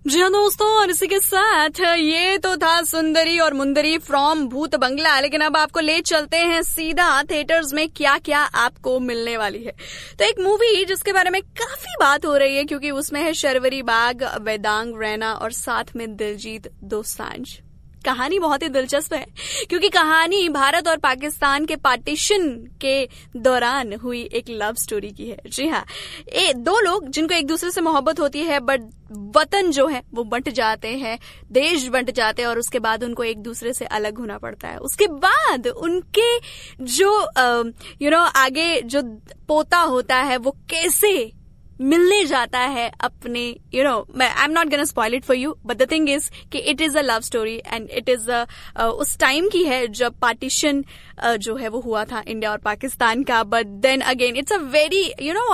जी हाँ दोस्तों, और इसी के साथ ये तो था सुंदरी और मुंदरी फ्रॉम भूत बंगला। लेकिन अब आपको ले चलते हैं सीधा थिएटर्स में क्या क्या आपको मिलने वाली है। तो एक मूवी जिसके बारे में काफी बात हो रही है क्योंकि उसमें है शर्वरी बाग, वेदांग रैना और साथ में दिलजीत दोसांझ। कहानी बहुत ही दिलचस्प है क्योंकि कहानी भारत और पाकिस्तान के पार्टीशन के दौरान हुई एक लव स्टोरी की है। जी हाँ, दो लोग जिनको एक दूसरे से मोहब्बत होती है बट वतन जो है वो बंट जाते हैं, देश बंट जाते हैं और उसके बाद उनको एक दूसरे से अलग होना पड़ता है। उसके बाद उनके जो आगे जो पोता होता है वो कैसे मिलने जाता है अपने I am not gonna spoil it for you, but the thing is कि it is a love story and it is उस टाइम की है जब पार्टीशन जो है वो हुआ था इंडिया और पाकिस्तान का। But then again it's a very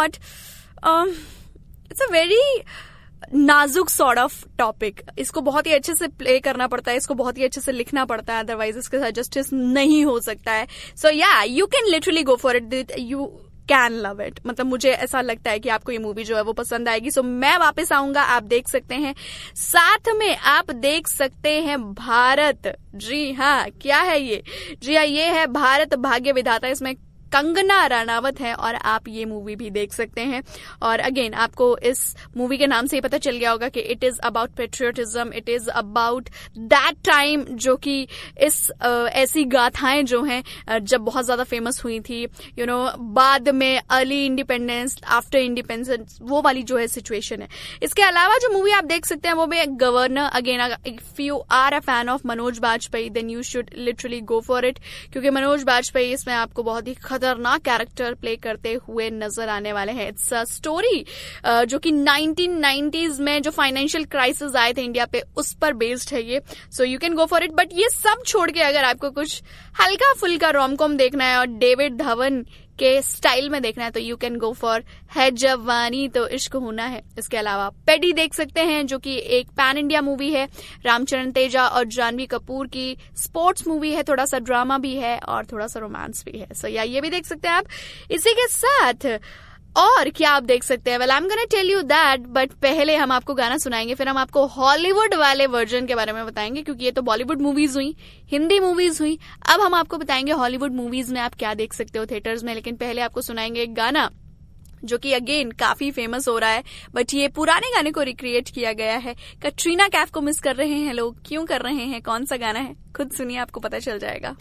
it's a very नाजुक सॉर्ट ऑफ टॉपिक। इसको बहुत ही अच्छे से प्ले करना पड़ता है, इसको बहुत ही अच्छे से लिखना पड़ता है, अदरवाइज इसके साथ जस्टिस नहीं हो सकता है। सो या you can literally go for it, you can love it. मतलब मुझे ऐसा लगता है कि आपको ये मूवी जो है वो पसंद आएगी। सो मैं वापस आऊंगा, आप देख सकते हैं। साथ में आप देख सकते हैं भारत। जी हाँ, क्या है ये? जी हाँ, ये है भारत भाग्य विधाता। इसमें कंगना रनावत है और आप ये मूवी भी देख सकते हैं। और अगेन आपको इस मूवी के नाम से ही पता चल गया होगा कि it is about patriotism, it is about that time जो कि इस ऐसी गाथाएं जो हैं जब बहुत ज्यादा फेमस हुई थी, बाद में अर्ली इंडिपेंडेंस, आफ्टर इंडिपेंडेंस, वो वाली जो है सिचुएशन है। इसके अलावा जो मूवी आप देख सकते हैं वो भी governor. Again if you are a fan of Manoj Bajpayee then you should literally go for it, क्योंकि मनोज बाजपेयी इसमें आपको बहुत ही खतरनाक कैरेक्टर प्ले करते हुए नजर आने वाले हैं। इट्स अ स्टोरी जो कि 1990s में जो फाइनेंशियल क्राइसिस आए थे इंडिया पे, उस पर बेस्ड है ये। So you can go for it. But ये सब छोड़ के अगर आपको कुछ हल्का फुल्का रोमकॉम देखना है और डेविड धवन के स्टाइल में देखना है तो यू कैन गो फॉर है जवानी तो इश्क होना है। इसके अलावा पेडी देख सकते हैं जो कि एक पैन इंडिया मूवी है, रामचरण तेजा और जानवी कपूर की स्पोर्ट्स मूवी है, थोड़ा सा ड्रामा भी है और थोड़ा सा रोमांस भी है। सो या ये भी देख सकते हैं आप। इसी के साथ और क्या आप देख सकते हैं, well I am gonna tell you that, but पहले हम आपको गाना सुनाएंगे, फिर हम आपको हॉलीवुड वाले वर्जन के बारे में बताएंगे क्योंकि ये तो बॉलीवुड मूवीज हुई, हिंदी मूवीज हुई। अब हम आपको बताएंगे हॉलीवुड मूवीज में आप क्या देख सकते हो थिएटर्स में। लेकिन पहले आपको सुनाएंगे एक गाना जो कि अगेन काफी फेमस हो रहा है, बट ये पुराने गाने को रिक्रिएट किया गया है। कटरीना कैफ को मिस कर रहे हैं लोग, क्यों कर रहे हैं, कौन सा गाना है खुद सुनिए, आपको पता चल जाएगा।